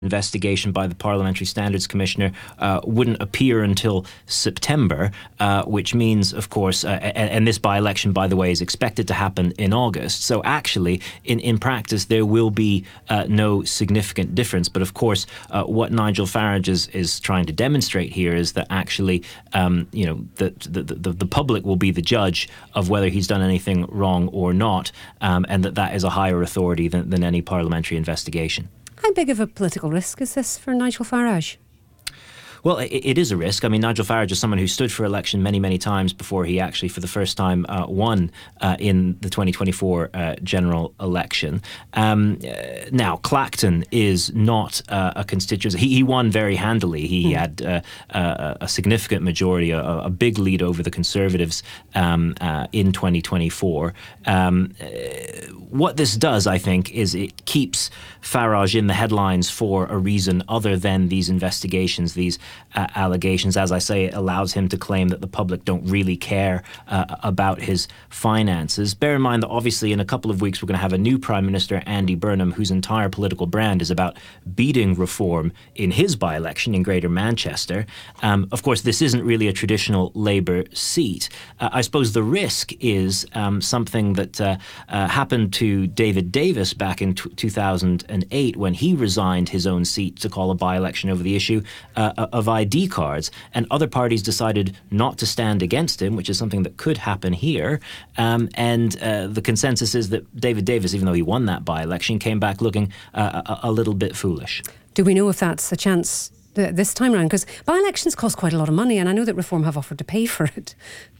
investigation by the Parliamentary Standards Commissioner wouldn't appear until September, which means, of course, and this by-election, by the way, is expected to happen in August. So actually, in practice, there will be no significant difference. But of course, what Nigel Farage is trying to demonstrate here is that actually, the public will be the judge of whether he's done anything wrong or not, and that is a higher authority than any parliamentary investigation. How big of a political risk is this for Nigel Farage? Well, it is a risk. I mean, Nigel Farage is someone who stood for election many, many times before he actually, for the first time, won in the 2024 general election. Now, Clacton is not a constituency. He won very handily. He had a significant majority, a big lead over the Conservatives in 2024. What this does, I think, is it keeps Farage in the headlines for a reason other than these investigations, these allegations. As I say, it allows him to claim that the public don't really care about his finances. Bear in mind that obviously in a couple of weeks we're going to have a new Prime Minister, Andy Burnham, whose entire political brand is about beating reform in his by-election in Greater Manchester. Of course, this isn't really a traditional Labour seat. I suppose the risk is something that happened to David Davis back in 2008 when he resigned his own seat to call a by-election over the issue of ID cards, and other parties decided not to stand against him, which is something that could happen here. And the consensus is that David Davis, even though he won that by-election, came back looking a little bit foolish. Do we know if that's a chance this time around? Because by-elections cost quite a lot of money, and I know that Reform have offered to pay for it.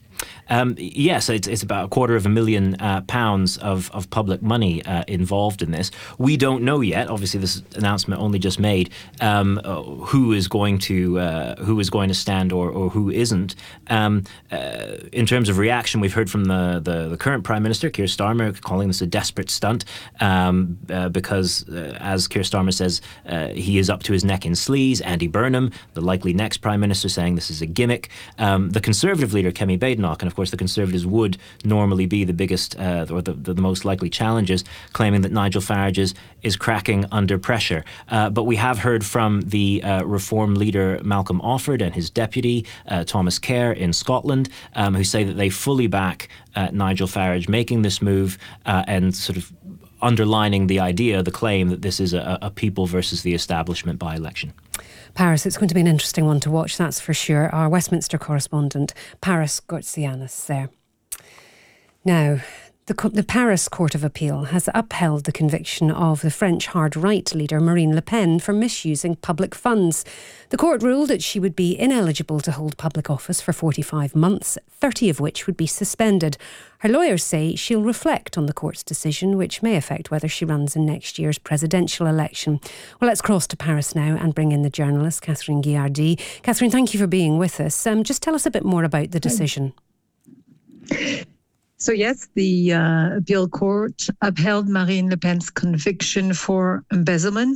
Yes, it's about £250,000 of public money involved in this. We don't know yet. Obviously, this announcement only just made who is going to stand or who isn't. In terms of reaction, we've heard from the current Prime Minister, Keir Starmer, calling this a desperate stunt because, as Keir Starmer says, he is up to his neck in sleaze. Andy Burnham, the likely next Prime Minister, saying this is a gimmick. The Conservative leader, Kemi Badenoch, and of course the Conservatives would normally be the biggest or the most likely challengers, claiming that Nigel Farage is cracking under pressure. But we have heard from the Reform leader Malcolm Offord and his deputy Thomas Kerr in Scotland, who say that they fully back Nigel Farage making this move and sort of underlining the idea, the claim that this is a people versus the establishment by-election. Paris, it's going to be an interesting one to watch, that's for sure. Our Westminster correspondent, Paris Gortsianis, there. Now, the Paris Court of Appeal has upheld the conviction of the French hard-right leader Marine Le Pen for misusing public funds. The court ruled that she would be ineligible to hold public office for 45 months, 30 of which would be suspended. Her lawyers say she'll reflect on the court's decision, which may affect whether she runs in next year's presidential election. Well, let's cross to Paris now and bring in the journalist, Catherine Guillardy. Catherine, thank you for being with us. Just tell us a bit more about the decision. So yes, the appeal court upheld Marine Le Pen's conviction for embezzlement